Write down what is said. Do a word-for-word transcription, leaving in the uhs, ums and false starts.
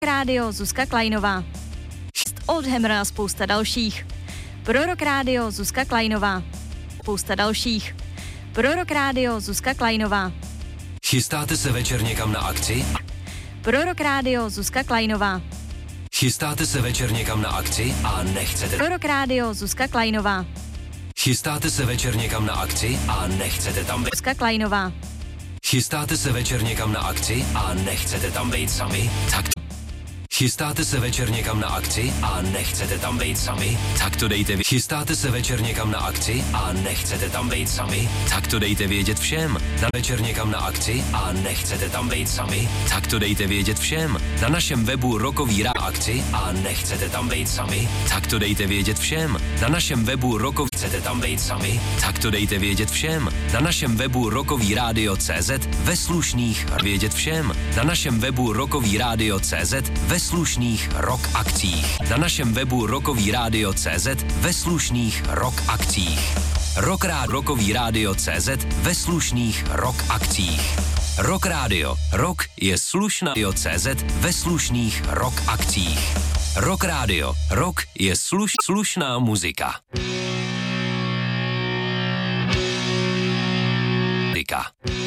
Rádio Zuzka Klajnová. Oldhammer a spousta dalších. Prorok Rádio Zuzka Klajnová. Spousta dalších. Prorok Rádio Zuzka Klajnová. Chystáte se večer někam na akci? Prorok Rádio Zuzka Klajnová. Chystáte se večer někam na akci a nechcete... Prorok Rádio Zuzka Klajnová. Chystáte se večer někam na akci a nechcete tam být... Zuzka Klajnová. Chystáte se večer někam na akci a nechcete tam být sami? Tak to... Chystáte se večer někam na akci a nechcete tam být sami? Tak to dejte vě... Chystáte se večer někam na akci a nechcete tam být sami? Tak to dejte vědět všem. Na večer někam na akci a nechcete tam být sami? Tak to dejte vědět všem. Na našem webu Rokový Rádio akci a nechcete tam být sami? Tak to dejte vědět všem. Na našem webu Rokový chcete tam být sami? Tak to dejte vědět všem. Na našem webu Rokový Rádio tečka cé zet ve slušných vědět všem. Na našem webu Rokový Rádio tečka cé zet ve slušných rock akcích. Na našem webu Rokový Rádio tečka cé zet ve slušných rock akcích. Rock Rád, Rokový Rádio tečka cé zet ve slušných rock akcích. Rock Rádio. Rock je slušná tečka cé zet ve slušných rock akcích. Rock Rádio. Rock je sluš, slušná muzika. Muzika.